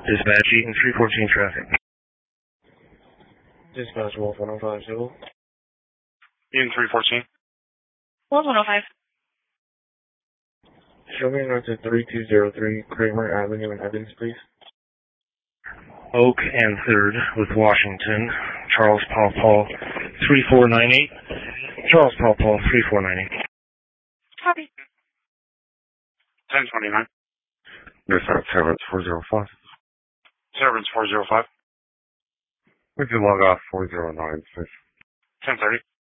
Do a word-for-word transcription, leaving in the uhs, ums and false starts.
Dispatch, Eaton three fourteen traffic. Dispatch, Wolf one oh five, Civil. Eaton three fourteen. Wolf one oh five. Show me north to three two zero three Kramer Avenue in Evans, please. Oak and third with Washington. Charles Paul Paul three four nine eight. Charles Paul Paul three four nine eight. Copy. ten twenty-nine. Dispatch, Servants four zero five. Servants four zero five. Would you log off four zero nine, please? ten thirty.